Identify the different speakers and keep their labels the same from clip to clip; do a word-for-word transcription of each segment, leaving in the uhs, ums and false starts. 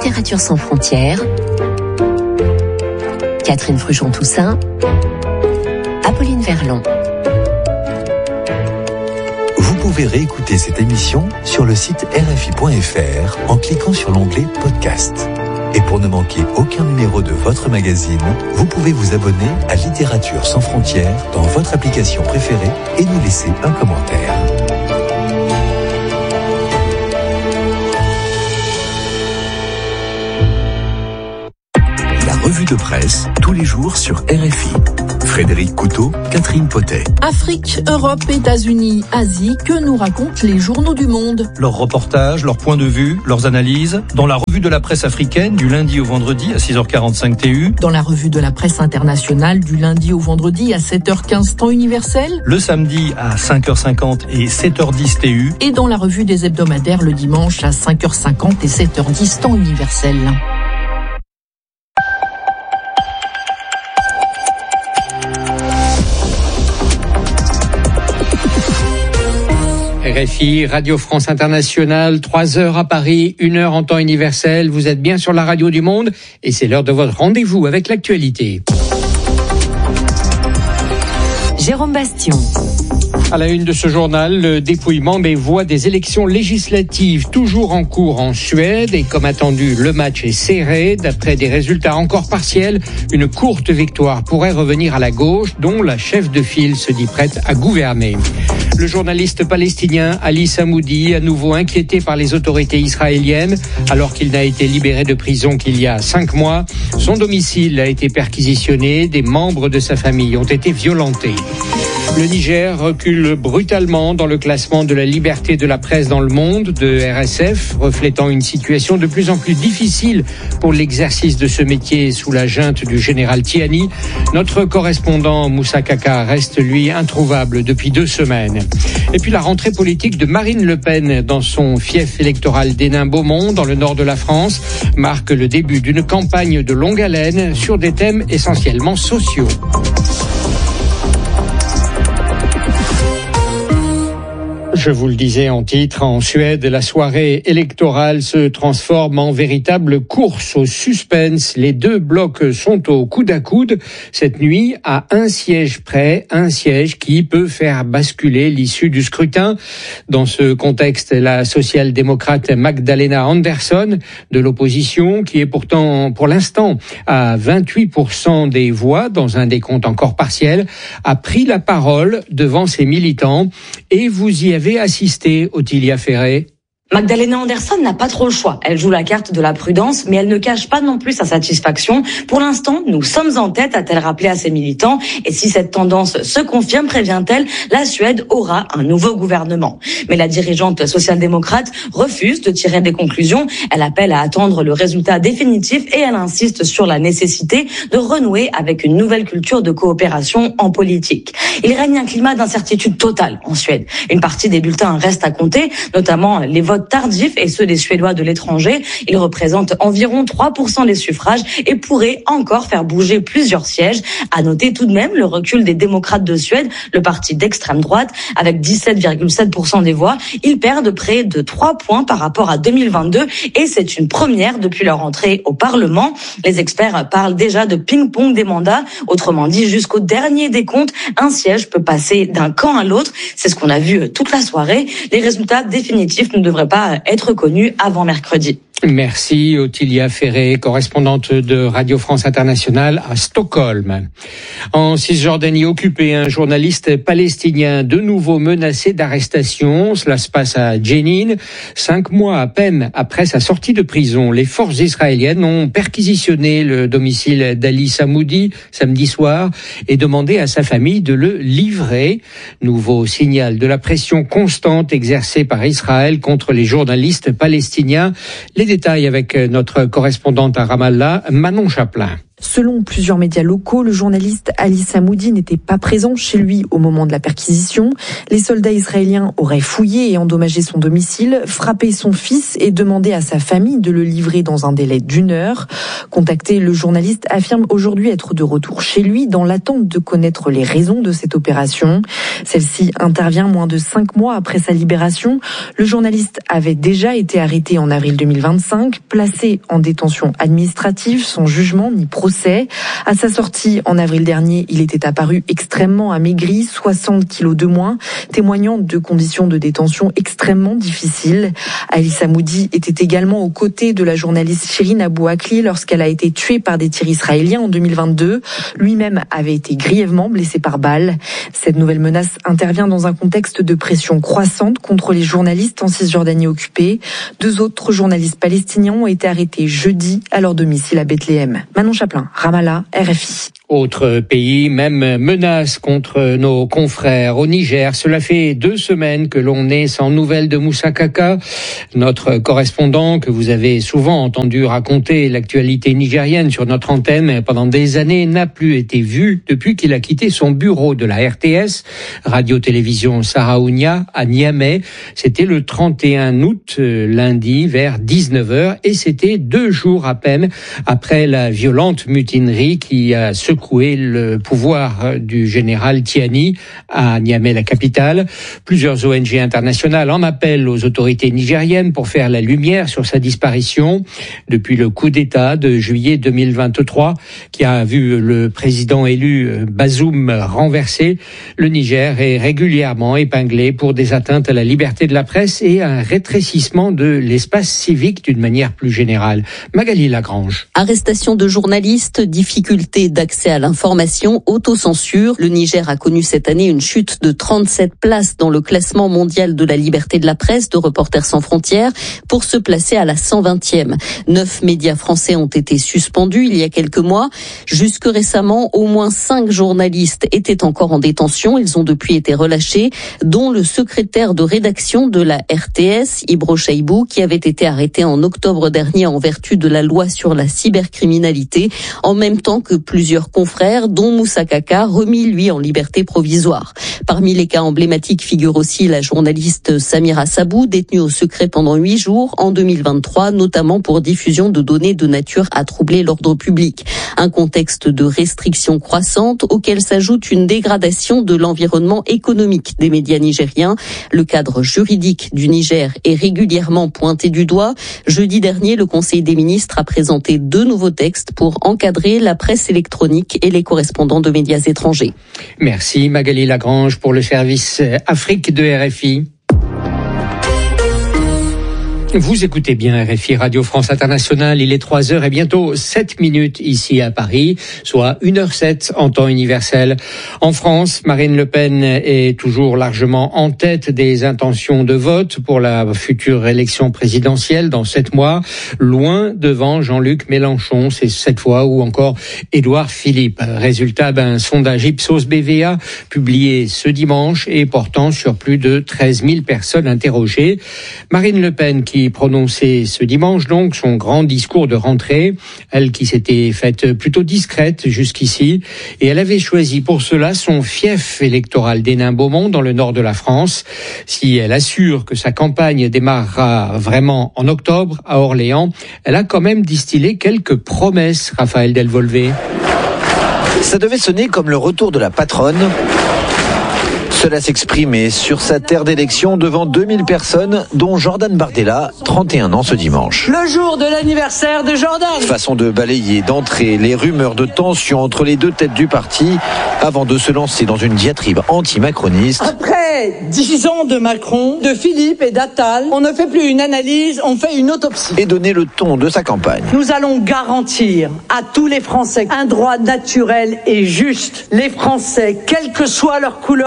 Speaker 1: Littérature sans frontières, Catherine Fruchon-Toussaint, Apolline Verlon.
Speaker 2: Vous pouvez réécouter cette émission sur le site R F I point F R en cliquant sur l'onglet Podcast. Et pour ne manquer aucun numéro de votre magazine, vous pouvez vous abonner à Littérature sans frontières dans votre application préférée et nous laisser un commentaire. La revue de presse, tous les jours sur R F I. Frédéric Couteau, Catherine Potet.
Speaker 3: Afrique, Europe, États-Unis, Asie, que nous racontent les journaux du monde?
Speaker 4: Leurs reportages, leurs points de vue, leurs analyses, dans la revue de la presse africaine du lundi au vendredi à six heures quarante-cinq T U.
Speaker 3: Dans la revue de la presse internationale du lundi au vendredi à sept heures quinze temps universel.
Speaker 4: Le samedi à cinq heures cinquante et sept heures dix T U.
Speaker 3: Et dans la revue des hebdomadaires le dimanche à cinq heures cinquante et sept heures dix temps universel.
Speaker 5: R F I, Radio France Internationale, trois heures à Paris, une heure en temps universel. Vous êtes bien sur la radio du monde et c'est l'heure de votre rendez-vous avec l'actualité.
Speaker 1: Jérôme Bastion.
Speaker 5: À la une de ce journal, le dépouillement des voix des élections législatives toujours en cours en Suède. Et comme attendu, le match est serré. D'après des résultats encore partiels, une courte victoire pourrait revenir à la gauche, dont la chef de file se dit prête à gouverner. Le journaliste palestinien Ali Samoudi, à nouveau inquiété par les autorités israéliennes, alors qu'il n'a été libéré de prison qu'il y a cinq mois. Son domicile a été perquisitionné. Des membres de sa famille ont été violentés. Le Niger recule brutalement dans le classement de la liberté de la presse dans le monde de R S F, reflétant une situation de plus en plus difficile pour l'exercice de ce métier sous la junte du général Tiani. Notre correspondant Moussa Kaka reste, lui, introuvable depuis deux semaines. Et puis la rentrée politique de Marine Le Pen dans son fief électoral d'Hénin-Beaumont, dans le nord de la France, marque le début d'une campagne de longue haleine sur des thèmes essentiellement sociaux. Je vous le disais en titre, en Suède, la soirée électorale se transforme en véritable course au suspense. Les deux blocs sont au coude à coude cette nuit, à un siège près, un siège qui peut faire basculer l'issue du scrutin. Dans ce contexte, la social-démocrate Magdalena Andersson de l'opposition, qui est pourtant pour l'instant à vingt-huit pour cent des voix dans un décompte encore partiel, a pris la parole devant ses militants et vous y avez assisté, Ottilia Ferré.
Speaker 6: Magdalena Andersson n'a pas trop le choix. Elle joue la carte de la prudence, mais elle ne cache pas non plus sa satisfaction. Pour l'instant, nous sommes en tête, a-t-elle rappelé à ses militants. Et si cette tendance se confirme, prévient-elle, la Suède aura un nouveau gouvernement. Mais la dirigeante social-démocrate refuse de tirer des conclusions. Elle appelle à attendre le résultat définitif et elle insiste sur la nécessité de renouer avec une nouvelle culture de coopération en politique. Il règne un climat d'incertitude totale en Suède. Une partie des bulletins reste à compter, notamment les votes tardifs et ceux des Suédois de l'étranger. Ils représentent environ trois pour cent des suffrages et pourraient encore faire bouger plusieurs sièges. À noter tout de même le recul des démocrates de Suède, le parti d'extrême droite, avec dix-sept virgule sept pour cent des voix. Ils perdent près de trois points par rapport à deux mille vingt-deux et c'est une première depuis leur entrée au Parlement. Les experts parlent déjà de ping-pong des mandats. Autrement dit, jusqu'au dernier décompte, un siège peut passer d'un camp à l'autre. C'est ce qu'on a vu toute la soirée. Les résultats définitifs ne devraient pas être connu avant mercredi.
Speaker 5: Merci Ottilia Ferré, correspondante de Radio France Internationale à Stockholm. En Cisjordanie occupée, un journaliste palestinien de nouveau menacé d'arrestation. Cela se passe à Jenin. Cinq mois à peine après sa sortie de prison, les forces israéliennes ont perquisitionné le domicile d'Ali Samoudi samedi soir et demandé à sa famille de le livrer. Nouveau signal de la pression constante exercée par Israël contre les journalistes palestiniens. Les détails avec notre correspondante à Ramallah, Manon Chaplin.
Speaker 7: Selon plusieurs médias locaux, le journaliste Ali Samoudi n'était pas présent chez lui au moment de la perquisition. Les soldats israéliens auraient fouillé et endommagé son domicile, frappé son fils et demandé à sa famille de le livrer dans un délai d'une heure. Contacté, le journaliste affirme aujourd'hui être de retour chez lui dans l'attente de connaître les raisons de cette opération. Celle-ci intervient moins de cinq mois après sa libération. Le journaliste avait déjà été arrêté en avril deux mille vingt-cinq, placé en détention administrative sans jugement ni procès. À sa sortie en avril dernier, il était apparu extrêmement amaigri, soixante kilos de moins, témoignant de conditions de détention extrêmement difficiles. Ali Samoudi était également aux côtés de la journaliste Shirin Abou Akleh lorsqu'elle a été tuée par des tirs israéliens en deux mille vingt-deux. Lui-même avait été grièvement blessé par balle. Cette nouvelle menace intervient dans un contexte de pression croissante contre les journalistes en Cisjordanie occupée. Deux autres journalistes palestiniens ont été arrêtés jeudi à leur domicile à Bethléem. Manon Chaplin, Ramallah, R F I.
Speaker 5: Autre pays, même menace contre nos confrères. Au Niger, cela fait deux semaines que l'on est sans nouvelles de Moussa Kaka, notre correspondant que vous avez souvent entendu raconter l'actualité nigérienne sur notre antenne pendant des années, n'a plus été vu depuis qu'il a quitté son bureau de la R T S, Radio-Télévision Saraounia, à Niamey. C'était le trente et un août, lundi, vers dix-neuf heures, et c'était deux jours à peine après la violente mutinerie qui a secoué le pouvoir du général Tiani à Niamey, la capitale. Plusieurs O N G internationales en appellent aux autorités nigériennes pour faire la lumière sur sa disparition. Depuis le coup d'État de juillet deux mille vingt-trois, qui a vu le président élu Bazoum renversé, le Niger est régulièrement épinglé pour des atteintes à la liberté de la presse et un rétrécissement de l'espace civique d'une manière plus générale. Magali Lagrange.
Speaker 8: Arrestation de journalistes, difficulté d'accès à l'information, autocensure. Le Niger a connu cette année une chute de trente-sept places dans le classement mondial de la liberté de la presse de Reporters sans frontières pour se placer à la cent vingtième. Neuf médias français ont été suspendus il y a quelques mois. Jusque récemment, au moins cinq journalistes étaient encore en détention. Ils ont depuis été relâchés, dont le secrétaire de rédaction de la R T S, Ibro Chaibou, qui avait été arrêté en octobre dernier en vertu de la loi sur la cybercriminalité, en même temps que plusieurs confrères, dont Moussa Kaka, remis lui en liberté provisoire. Parmi les cas emblématiques figure aussi la journaliste Samira Sabou, détenue au secret pendant huit jours en deux mille vingt-trois, notamment pour diffusion de données de nature à troubler l'ordre public. Un contexte de restrictions croissantes auquel s'ajoute une dégradation de l'environnement économique des médias nigériens. Le cadre juridique du Niger est régulièrement pointé du doigt. Jeudi dernier, le Conseil des ministres a présenté deux nouveaux textes pour encadrer la presse électronique et les correspondants de médias étrangers.
Speaker 5: Merci Magali Lagrange pour le service Afrique de R F I. Vous écoutez bien R F I Radio France Internationale, il est trois heures et bientôt sept minutes ici à Paris, soit une heure sept en temps universel. En France, Marine Le Pen est toujours largement en tête des intentions de vote pour la future élection présidentielle dans sept mois, loin devant Jean-Luc Mélenchon, c'est cette fois, ou encore Édouard Philippe. Résultat d'un sondage Ipsos B V A publié ce dimanche et portant sur plus de treize mille personnes interrogées. Marine Le Pen qui prononcé ce dimanche donc son grand discours de rentrée, elle qui s'était faite plutôt discrète jusqu'ici, et elle avait choisi pour cela son fief électoral d'Hénin-Beaumont dans le nord de la France. Si elle assure que sa campagne démarrera vraiment en octobre à Orléans, elle a quand même distillé quelques promesses, Raphaël Delvolvé.
Speaker 9: Ça devait sonner comme le retour de la patronne. Cela s'exprimait sur sa terre d'élection devant deux mille personnes, dont Jordan Bardella, trente et un ans ce dimanche.
Speaker 10: Le jour de l'anniversaire de Jordan.
Speaker 9: Façon de balayer d'entrée les rumeurs de tension entre les deux têtes du parti, avant de se lancer dans une diatribe anti-macroniste.
Speaker 10: Après dix ans de Macron, de Philippe et d'Attal, on ne fait plus une analyse, on fait une autopsie.
Speaker 9: Et donner le ton de sa campagne.
Speaker 10: Nous allons garantir à tous les Français un droit naturel et juste. Les Français, quelle que soit leur couleur de peau,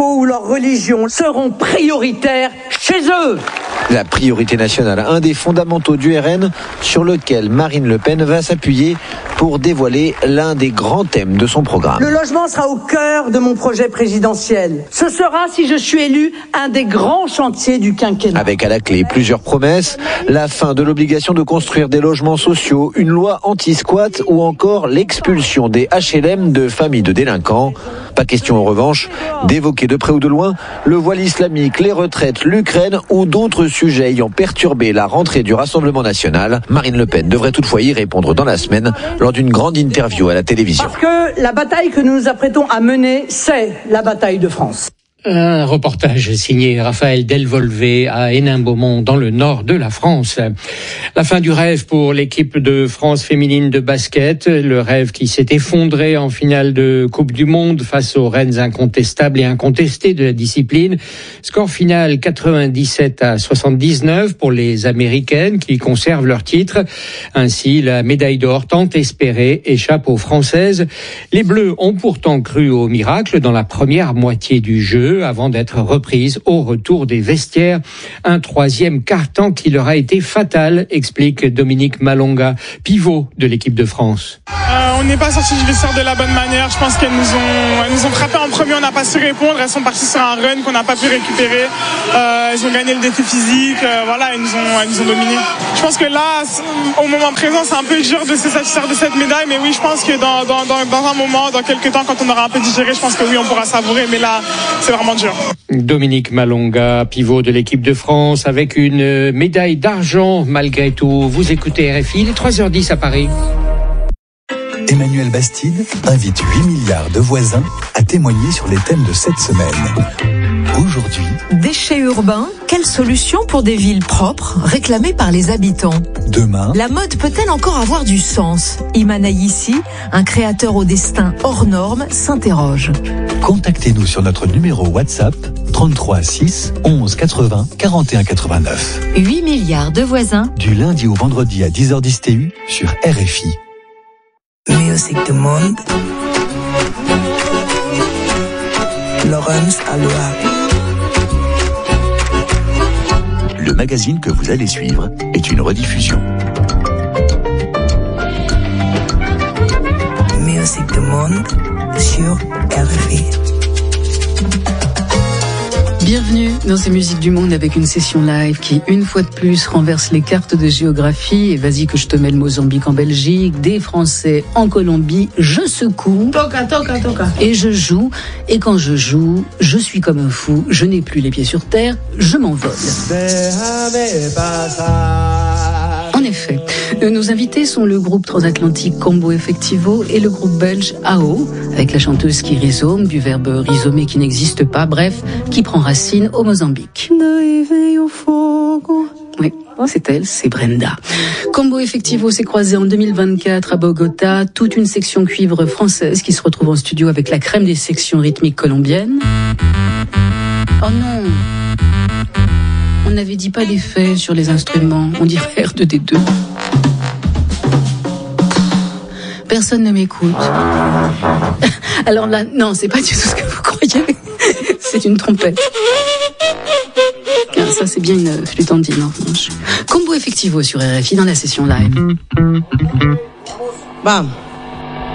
Speaker 10: ou leur religion seront prioritaires chez eux.
Speaker 9: La priorité nationale, un des fondamentaux du R N sur lequel Marine Le Pen va s'appuyer pour dévoiler l'un des grands thèmes de son programme.
Speaker 10: Le logement sera au cœur de mon projet présidentiel. Ce sera, si je suis élu, un des grands chantiers du quinquennat.
Speaker 9: Avec à la clé plusieurs promesses, la fin de l'obligation de construire des logements sociaux, une loi anti-squat ou encore l'expulsion des H L M de familles de délinquants. Pas question en revanche d'évoquer de près ou de loin le voile islamique, les retraites, l'Ukraine ou d'autres sujets ayant perturbé la rentrée du Rassemblement national. Marine Le Pen devrait toutefois y répondre dans la semaine lors d'une grande interview à la télévision.
Speaker 10: Parce que la bataille que nous nous apprêtons à mener, c'est la bataille de France.
Speaker 5: Un reportage signé Raphaël Delvolvé à Hénin-Beaumont dans le nord de la France. La fin du rêve pour l'équipe de France féminine de basket. Le rêve qui s'est effondré en finale de Coupe du Monde face aux reines incontestables et incontestées de la discipline. Score final quatre-vingt-dix-sept à soixante-dix-neuf pour les Américaines qui conservent leur titre. Ainsi, la médaille d'or tant espérée échappe aux Françaises. Les Bleus ont pourtant cru au miracle dans la première moitié du jeu, avant d'être reprise au retour des vestiaires. Un troisième quart-temps qui leur a été fatal, explique Dominique Malonga, pivot de l'équipe de France.
Speaker 11: Euh, on n'est pas sorti du vestiaire de la bonne manière. Je pense qu'elles nous ont, elles nous ont frappé en premier, on n'a pas su répondre. Elles sont parties sur un run qu'on n'a pas pu récupérer. Euh, elles ont gagné le défi physique. Euh, voilà, elles nous ont, elles nous ont dominés. Je pense que là, au moment présent, c'est un peu dur de se satisfaire de cette médaille. Mais oui, je pense que dans, dans, dans, dans un moment, dans quelques temps, quand on aura un peu digéré, je pense que oui, on pourra savourer. Mais là, c'est vraiment dur.
Speaker 5: Dominique Malonga, pivot de l'équipe de France, avec une médaille d'argent malgré tout. Vous écoutez R F I, il est trois heures dix à Paris.
Speaker 2: Emmanuel Bastide invite huit milliards de voisins à témoigner sur les thèmes de cette semaine. Aujourd'hui,
Speaker 12: déchets urbains, quelle solution pour des villes propres réclamées par les habitants?
Speaker 2: Demain,
Speaker 12: la mode peut-elle encore avoir du sens? Iman Aïssi, un créateur au destin hors norme, s'interroge.
Speaker 2: Contactez-nous sur notre numéro WhatsApp trente-trois six onze quatre-vingts quarante et un quatre-vingt-neuf.
Speaker 12: huit milliards de voisins.
Speaker 2: Du lundi au vendredi à dix heures dix T U sur R F I.
Speaker 13: Musique du monde. Laurence Aloha.
Speaker 2: Le magazine que vous allez suivre est une rediffusion.
Speaker 13: Musique du monde sur R F I.
Speaker 14: Bienvenue dans ces musiques du monde avec une session live qui, une fois de plus, renverse les cartes de géographie. Et vas-y que je te mets le Mozambique en Belgique, des Français en Colombie. Je secoue.
Speaker 10: Toca, toca, toca.
Speaker 14: Et je joue. Et quand je joue, je suis comme un fou. Je n'ai plus les pieds sur terre. Je m'envole. En effet, nos invités sont le groupe transatlantique Combo Effectivo et le groupe belge A O, avec la chanteuse qui rhizome, du verbe rhizomer qui n'existe pas, bref, qui prend racine au Mozambique. Oui, c'est elle, c'est Brenda. Combo Effectivo s'est croisé en deux mille vingt-quatre à Bogota, toute une section cuivre française qui se retrouve en studio avec la crème des sections rythmiques colombiennes. Oh non! On n'avait dit pas d'effet sur les instruments, on dirait R deux D deux. Personne ne m'écoute. Alors là, non, c'est pas du tout ce que vous croyez. C'est une trompette. Ça, c'est bien une flûte andine, en revanche. Combo Effectivo sur R F I dans la session live.
Speaker 10: Bam.